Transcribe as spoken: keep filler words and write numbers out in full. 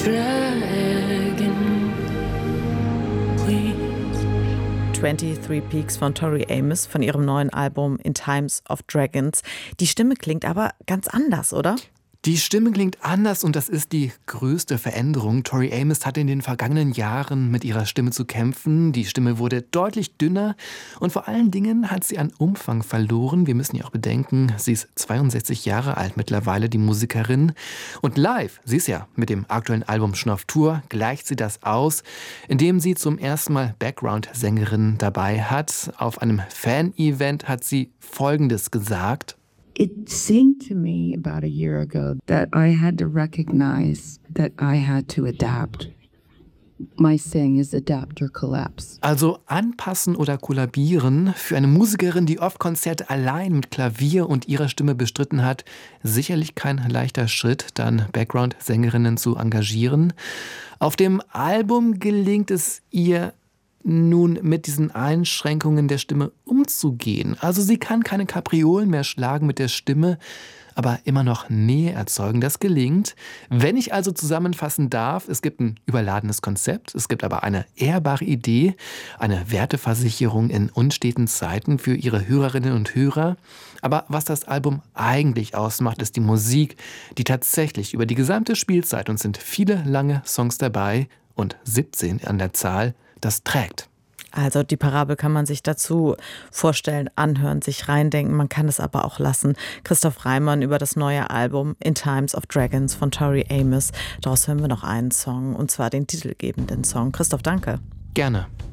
dragon, please. twenty-three Peaks von Tori Amos von ihrem neuen Album In Times of Dragons. Die Stimme klingt aber ganz anders, oder? Die Stimme klingt anders und das ist die größte Veränderung. Tori Amos hatte in den vergangenen Jahren mit ihrer Stimme zu kämpfen. Die Stimme wurde deutlich dünner und vor allen Dingen hat sie an Umfang verloren. Wir müssen ja auch bedenken, sie ist zweiundsechzig Jahre alt mittlerweile, die Musikerin. Und live, sie ist ja mit dem aktuellen Album schon auf Tour, gleicht sie das aus, indem sie zum ersten Mal Background-Sängerin dabei hat. Auf einem Fan-Event hat sie Folgendes gesagt: It seemed to me about a year ago that I had to recognize that I had to adapt. My saying is adapt or collapse. Also anpassen oder kollabieren. Für eine Musikerin, die oft Konzerte allein mit Klavier und ihrer Stimme bestritten hat, sicherlich kein leichter Schritt, dann Background-Sängerinnen zu engagieren. Auf dem Album gelingt es ihr nun mit diesen Einschränkungen der Stimme umzugehen. Also sie kann keine Kapriolen mehr schlagen mit der Stimme, aber immer noch Nähe erzeugen. Das gelingt. Wenn ich also zusammenfassen darf, es gibt ein überladenes Konzept, es gibt aber eine ehrbare Idee, eine Werteversicherung in unsteten Zeiten für ihre Hörerinnen und Hörer. Aber was das Album eigentlich ausmacht, ist die Musik, die tatsächlich über die gesamte Spielzeit, und sind viele lange Songs dabei und siebzehn an der Zahl, das trägt. Also die Parabel kann man sich dazu vorstellen, anhören, sich reindenken. Man kann es aber auch lassen. Christoph Reimann über das neue Album In Times of Dragons von Tori Amos. Daraus hören wir noch einen Song, und zwar den titelgebenden Song. Christoph, danke. Gerne.